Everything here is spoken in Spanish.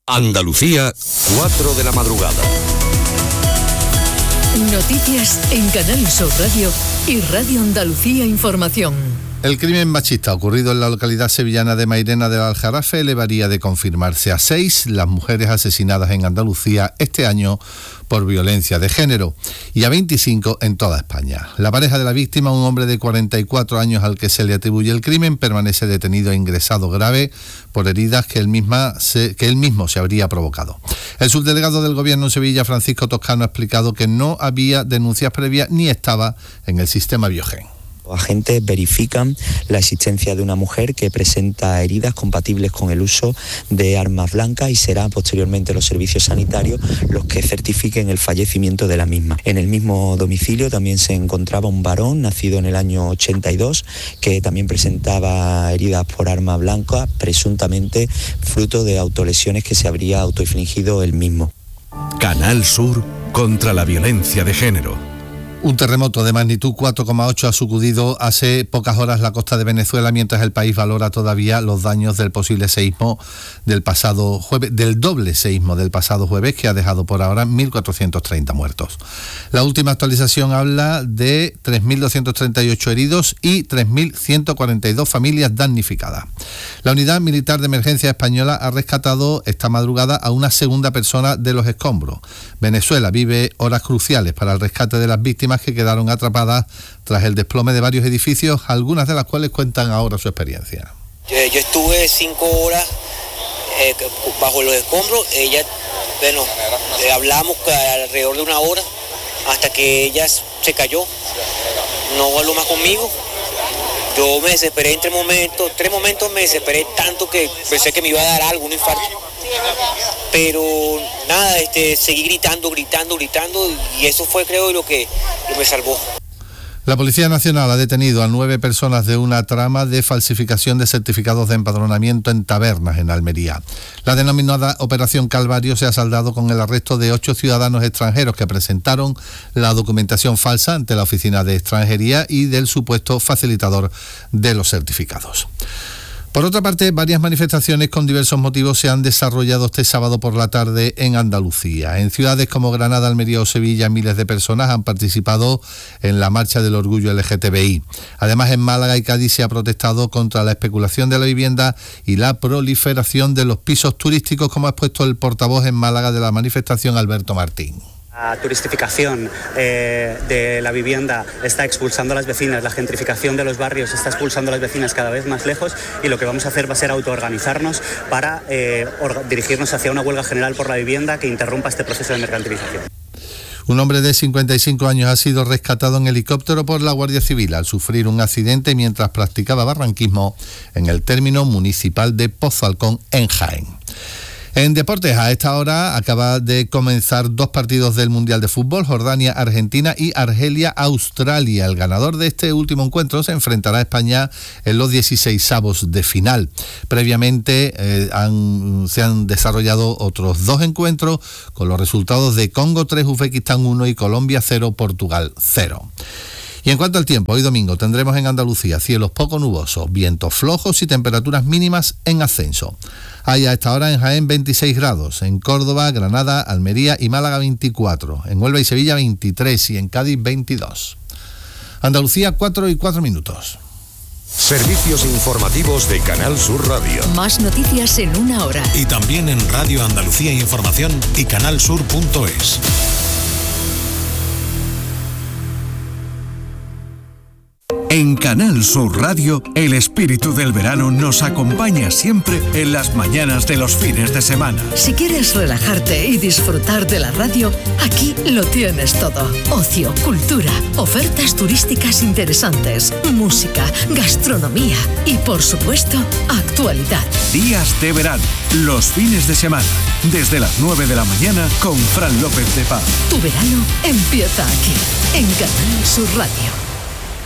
Andalucía, 4 de la madrugada. Noticias en Canal Sur Radio y Radio Andalucía Información. El crimen machista ocurrido en la localidad sevillana de Mairena del Aljarafe elevaría de confirmarse a 6 las mujeres asesinadas en Andalucía este año por violencia de género y a 25 en toda España. La pareja de la víctima, un hombre de 44 años al que se le atribuye el crimen, permanece detenido e ingresado grave por heridas que él mismo se habría provocado. El subdelegado del Gobierno en Sevilla, Francisco Toscano, ha explicado que no había denuncias previas ni estaba en el sistema Biogen. Los agentes verifican la existencia de una mujer que presenta heridas compatibles con el uso de armas blancas y serán posteriormente los servicios sanitarios los que certifiquen el fallecimiento de la misma. En el mismo domicilio también se encontraba un varón nacido en el año 82 que también presentaba heridas por arma blanca, presuntamente fruto de autolesiones que se habría autoinfligido él mismo. Canal Sur contra la violencia de género. Un terremoto de magnitud 4,8 ha sacudido hace pocas horas la costa de Venezuela, mientras el país valora todavía los daños del posible seísmo del pasado jueves, del doble seísmo del pasado jueves, que ha dejado por ahora 1.430 muertos. La última actualización habla de 3.238 heridos y 3.142 familias damnificadas. La Unidad Militar de Emergencia Española ha rescatado esta madrugada a una segunda persona de los escombros. Venezuela vive horas cruciales para el rescate de las víctimas que quedaron atrapadas tras el desplome de varios edificios, algunas de las cuales cuentan ahora su experiencia. Yo estuve 5 horas bajo los escombros. Hablamos alrededor de 1 hora hasta que ella se cayó. No habló más conmigo. Yo me desesperé en 3 momentos me desesperé tanto que pensé que me iba a dar algo, un infarto. Pero nada, seguí gritando y eso fue, creo, lo que me salvó. La Policía Nacional ha detenido a 9 personas de una trama de falsificación de certificados de empadronamiento en tabernas en Almería. La denominada Operación Calvario se ha saldado con el arresto de 8 ciudadanos extranjeros que presentaron la documentación falsa ante la Oficina de Extranjería y del supuesto facilitador de los certificados. Por otra parte, varias manifestaciones con diversos motivos se han desarrollado este sábado por la tarde en Andalucía. En ciudades como Granada, Almería o Sevilla, miles de personas han participado en la Marcha del Orgullo LGTBI. Además, en Málaga y Cádiz se ha protestado contra la especulación de la vivienda y la proliferación de los pisos turísticos, como ha expuesto el portavoz en Málaga de la manifestación, Alberto Martín. La turistificación de la vivienda está expulsando a las vecinas, la gentrificación de los barrios está expulsando a las vecinas cada vez más lejos, y lo que vamos a hacer va a ser autoorganizarnos para dirigirnos hacia una huelga general por la vivienda que interrumpa este proceso de mercantilización. Un hombre de 55 años ha sido rescatado en helicóptero por la Guardia Civil al sufrir un accidente mientras practicaba barranquismo en el término municipal de Pozalcón, en Jaén. En deportes, a esta hora acaba de comenzar 2 partidos del Mundial de Fútbol, Jordania-Argentina y Argelia-Australia. El ganador de este último encuentro se enfrentará a España en los 16avos de final. Previamente se han desarrollado otros 2 encuentros con los resultados de Congo 3, Uzbekistán 1 y Colombia 0, Portugal 0. Y en cuanto al tiempo, hoy domingo tendremos en Andalucía cielos poco nubosos, vientos flojos y temperaturas mínimas en ascenso. Hay a esta hora en Jaén 26 grados, en Córdoba, Granada, Almería y Málaga 24, en Huelva y Sevilla 23 y en Cádiz 22. Andalucía, 4:04. Servicios informativos de Canal Sur Radio. Más noticias en 1 hora. Y también en Radio Andalucía Información y canalsur.es. En Canal Sur Radio, el espíritu del verano nos acompaña siempre en las mañanas de los fines de semana. Si quieres relajarte y disfrutar de la radio, aquí lo tienes todo. Ocio, cultura, ofertas turísticas interesantes, música, gastronomía y, por supuesto, actualidad. Días de verano, los fines de semana, desde las 9 de la mañana con Fran López de Paz. Tu verano empieza aquí, en Canal Sur Radio.